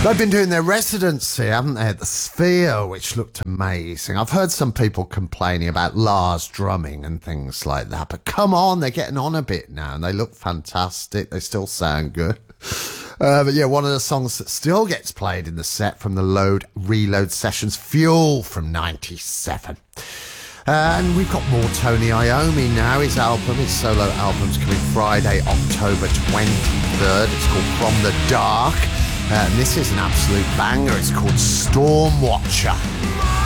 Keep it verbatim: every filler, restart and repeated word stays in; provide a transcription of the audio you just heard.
They've been doing their residency, haven't they, at the Sphere, which looked amazing. I've heard some people complaining about Lars drumming and things like that, but come on, they're getting on a bit now, and they look fantastic. They still sound good. Uh, but yeah, one of the songs that still gets played in the set from the Load Reload sessions, Fuel from ninety-seven. Uh, and we've got more Tony Iommi now. His album, his solo album's coming Friday, October twenty-third. It's called From the Dark. Uh, and this is an absolute banger. It's called Stormwatcher.